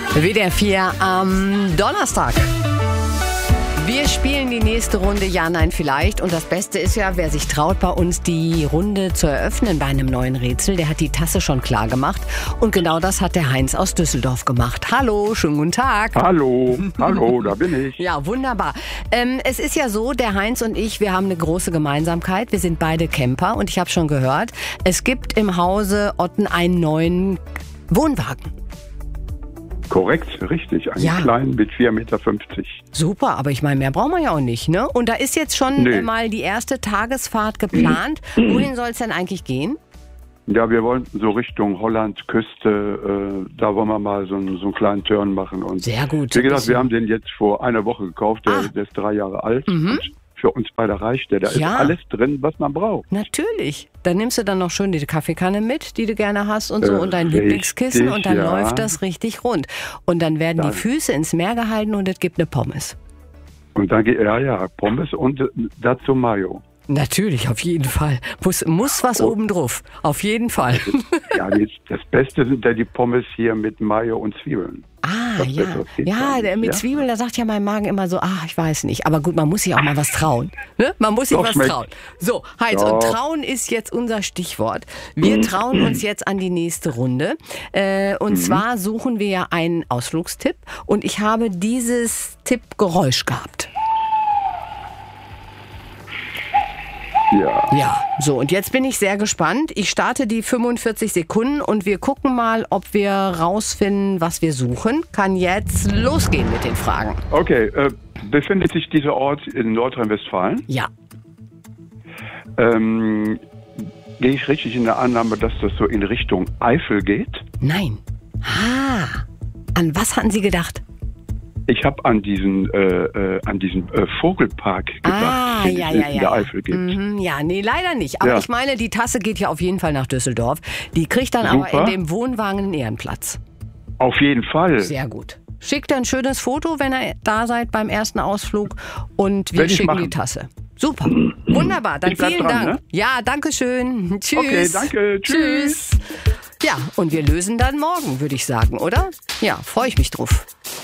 WDR 4 am Donnerstag. Wir spielen die nächste Runde Ja, Nein, Vielleicht. Und das Beste ist ja, wer sich traut, bei uns die Runde zu eröffnen bei einem neuen Rätsel, der hat die Tasse schon klar gemacht. Und genau das hat der Heinz aus Düsseldorf gemacht. Hallo, schönen guten Tag. Hallo, da bin ich. Ja, wunderbar. Es ist ja so, der Heinz und ich, wir haben eine große Gemeinsamkeit. Wir sind beide Camper und ich habe schon gehört, es gibt im Hause Otten einen neuen Wohnwagen. Korrekt, richtig. Einen kleinen mit 4,50 Meter. Super, aber ich meine, mehr brauchen wir ja auch nicht, ne? Und da ist jetzt schon mal die erste Tagesfahrt geplant. Wohin soll es denn eigentlich gehen? Ja, wir wollen so Richtung Holland, Küste, da wollen wir mal so einen kleinen Turn machen. Und sehr gut. Wie gesagt, wir haben den jetzt vor einer Woche gekauft, der ist 3 Jahre alt. Und für uns beide reicht der. Da ist alles drin, was man braucht. Natürlich. Dann nimmst du dann noch schön die Kaffeekanne mit, die du gerne hast und so und dein Lieblingskissen und dann läuft das richtig rund. Und dann werden die Füße ins Meer gehalten und es gibt eine Pommes. Und dann Pommes und dazu Mayo. Natürlich, auf jeden Fall. Muss was oben drauf. Auf jeden Fall. Das Beste sind ja die Pommes hier mit Mayo und Zwiebeln. Mit Zwiebeln, da sagt ja mein Magen immer so, ich weiß nicht. Aber gut, man muss sich auch mal was trauen. Ne? Man muss sich was trauen. So, Heinz, und trauen ist jetzt unser Stichwort. Wir trauen uns jetzt an die nächste Runde. Und zwar suchen wir ja einen Ausflugstipp. Und ich habe dieses Tippgeräusch gehabt. Ja, so und jetzt bin ich sehr gespannt. Ich starte die 45 Sekunden und wir gucken mal, ob wir rausfinden, was wir suchen. Kann jetzt losgehen mit den Fragen. Okay, befindet sich dieser Ort in Nordrhein-Westfalen? Ja. Gehe ich richtig in der Annahme, dass das so in Richtung Eifel geht? Nein. An was hatten Sie gedacht? Ich habe an diesen Vogelpark gedacht, den es in der Eifel gibt. Nee, leider nicht. Aber ich meine, die Tasse geht ja auf jeden Fall nach Düsseldorf. Die kriegt dann aber in dem Wohnwagen einen Ehrenplatz. Auf jeden Fall. Sehr gut. Schickt ein schönes Foto, wenn ihr da seid beim ersten Ausflug und wir schicken die Tasse. Super. Wunderbar. Dann vielen Dank. Ne? Ja, danke schön. Tschüss. Okay, danke. Tschüss. Ja, und wir lösen dann morgen, würde ich sagen, oder? Ja, freue ich mich drauf.